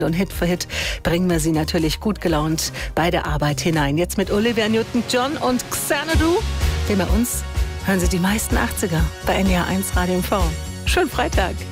Und Hit für Hit bringen wir Sie natürlich gut gelaunt bei der Arbeit hinein. Jetzt mit Olivia Newton-John und Xanadu. Denn bei uns hören Sie die meisten 80er bei NDR 1 Radio MV. Schönen Freitag.